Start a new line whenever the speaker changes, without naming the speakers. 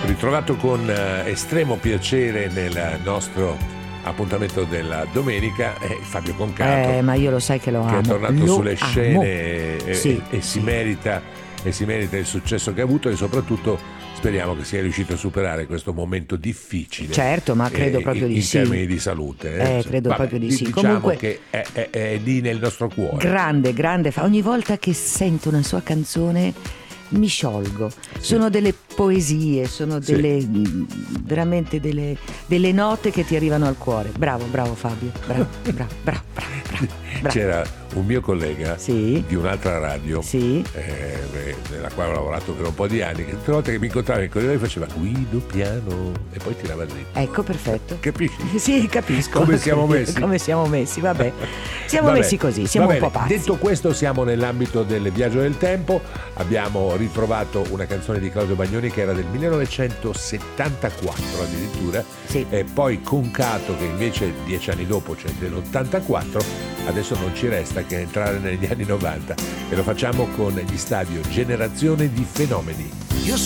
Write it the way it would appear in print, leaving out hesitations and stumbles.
Ritrovato con estremo piacere nel nostro appuntamento della domenica è Fabio Concato,
ma io lo sai che lo amo,
che è tornato sulle scene
sì,
e si merita il successo che ha avuto, e soprattutto speriamo che sia riuscito a superare questo momento difficile.
Certo, ma credo proprio di sì.
In termini di salute.
Credo proprio di sì.
Diciamo
Comunque,
che è lì nel nostro cuore.
Grande. Ogni volta che sento una sua canzone mi sciolgo.
Sì.
Sono delle poesie, sono delle veramente delle note che ti arrivano al cuore. Bravo Fabio, bravo.
C'era un mio collega di un'altra radio nella quale ho lavorato per un po' di anni, che tutte le volte che mi incontrava in corridoio faceva Guido piano e poi tirava dritto.
Ecco, perfetto.
Capisci?
Sì, capisco.
Come siamo messi?
Vabbè. Siamo messi così, siamo un po' pazzi.
Detto questo, siamo nell'ambito del viaggio del tempo. Abbiamo ritrovato una canzone di Claudio Baglioni che era del 1974 addirittura, e poi Concato che invece 10 anni dopo, cioè dell'84. Adesso non ci resta che entrare negli anni 90 e lo facciamo con gli Stadio, Generazione di fenomeni.
Io